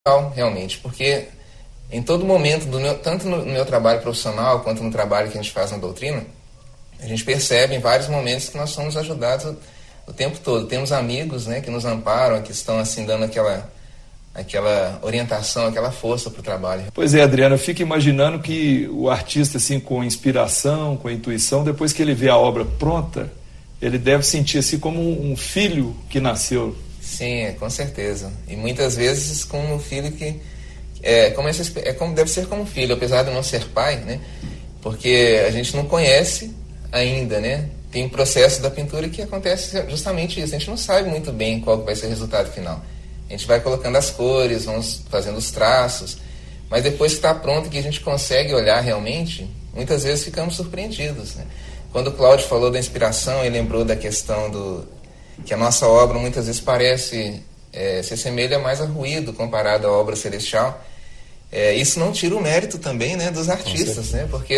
realmente, porque em todo momento, tanto no meu trabalho profissional quanto no trabalho que a gente faz na doutrina, a gente percebe em vários momentos que nós somos ajudados o tempo todo. Temos amigos, né, que nos amparam, que estão assim dando aquela orientação, aquela força para o trabalho. Pois é, Adriano, eu fico imaginando que o artista, assim, com inspiração, com intuição, depois que ele vê a obra pronta, ele deve sentir assim como um filho que nasceu. Sim, com certeza. E muitas vezes como um filho que deve ser como um filho, apesar de não ser pai, né? Porque a gente não conhece ainda, né? Tem um processo da pintura que acontece justamente isso. A gente não sabe muito bem qual vai ser o resultado final. A gente vai colocando as cores, vamos fazendo os traços, mas depois que está pronto, que a gente consegue olhar realmente, muitas vezes ficamos surpreendidos, né? Quando o Cláudio falou da inspiração, ele lembrou da questão que a nossa obra muitas vezes se assemelha mais a ruído comparado à obra celestial. Isso não tira o mérito também, né, dos artistas, né? Porque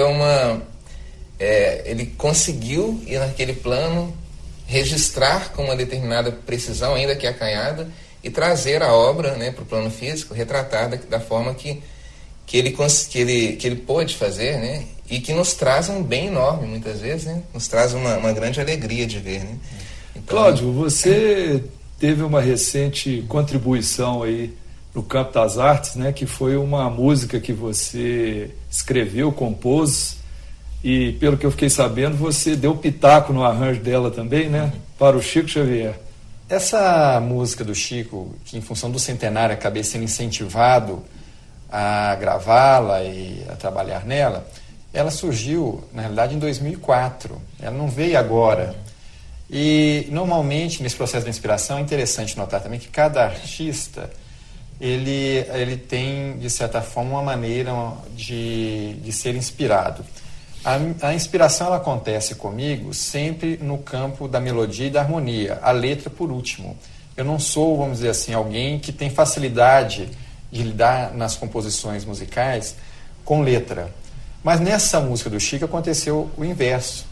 ele conseguiu ir naquele plano, registrar com uma determinada precisão, ainda que acanhada, e trazer a obra, né, para o plano físico, retratar da forma que ele pôde fazer, né, e que nos traz um bem enorme, muitas vezes, né, nos traz uma grande alegria de ver, né. Então, Cláudio, você teve uma recente contribuição aí no campo das artes, né, que foi uma música que você escreveu, compôs, e pelo que eu fiquei sabendo, você deu pitaco no arranjo dela também, né, para o Chico Xavier. Essa música do Chico, que em função do centenário acabei sendo incentivado a gravá-la e a trabalhar nela, ela surgiu, na realidade, em 2004. Ela não veio agora. E, normalmente, nesse processo de inspiração, é interessante notar também que cada artista, ele tem, de certa forma, uma maneira de ser inspirado. A inspiração ela acontece comigo sempre no campo da melodia e da harmonia, a letra por último. Eu não sou, vamos dizer assim, alguém que tem facilidade de lidar nas composições musicais com letra. Mas nessa música do Chico aconteceu o inverso.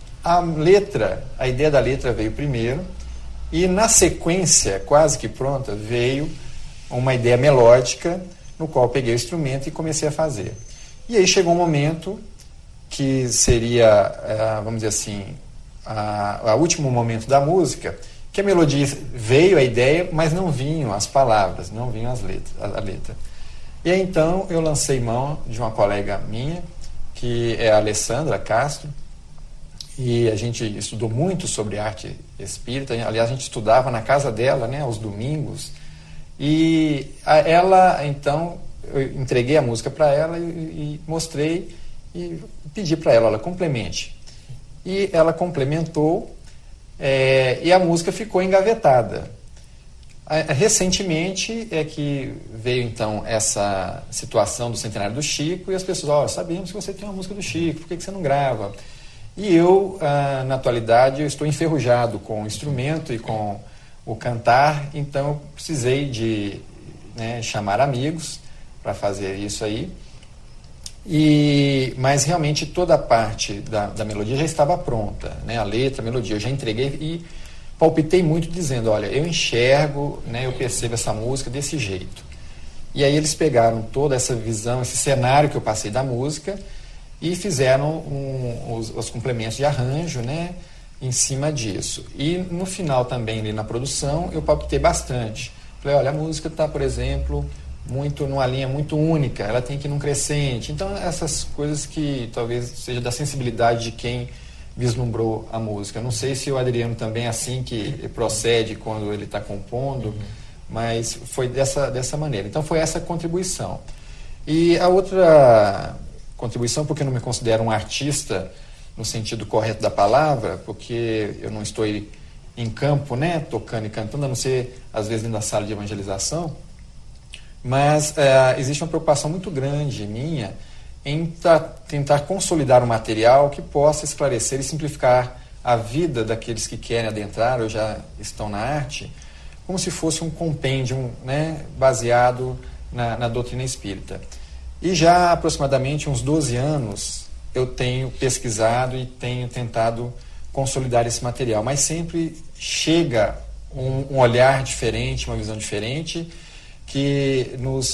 A ideia da letra veio primeiro e na sequência, quase que pronta, veio uma ideia melódica no qual eu peguei o instrumento e comecei a fazer. E aí chegou um momento que seria, vamos dizer assim, o último momento da música, que a melodia veio, a ideia, mas não vinham as palavras, não vinham a letra. E aí, então, eu lancei mão de uma colega minha, que é a Alessandra Castro, e a gente estudou muito sobre arte espírita. Aliás, a gente estudava na casa dela, né, aos domingos, e ela, então, eu entreguei a música para ela e mostrei, e pedi para ela complemente. E ela complementou, e a música ficou engavetada. Recentemente é que veio então essa situação do centenário do Chico e as pessoas, sabemos que você tem uma música do Chico, por que você não grava? E eu, na atualidade, eu estou enferrujado com o instrumento e com o cantar, então eu precisei de chamar amigos para fazer isso aí. Mas realmente toda a parte da melodia já estava pronta, né? A letra, a melodia, eu já entreguei e palpitei muito dizendo, olha, eu enxergo, eu percebo essa música desse jeito. E aí eles pegaram toda essa visão, esse cenário que eu passei da música e fizeram os complementos de arranjo, em cima disso. E no final também, ali na produção, eu palpitei bastante. Falei, olha, a música está, por exemplo, muito numa linha muito única, ela tem que ir num crescente. Então, essas coisas que talvez seja da sensibilidade de quem vislumbrou a música. Eu não sei se o Adriano também é assim que procede quando ele está compondo, mas foi dessa maneira. Então, foi essa contribuição. E a outra contribuição, porque eu não me considero um artista no sentido correto da palavra, porque eu não estou em campo, tocando e cantando, a não ser, às vezes, dentro da sala de evangelização, mas existe uma preocupação muito grande minha em tentar consolidar um material que possa esclarecer e simplificar a vida daqueles que querem adentrar ou já estão na arte, como se fosse um compêndio baseado na doutrina espírita. E já há aproximadamente uns 12 anos eu tenho pesquisado e tenho tentado consolidar esse material, mas sempre chega um olhar diferente, uma visão diferente, que nos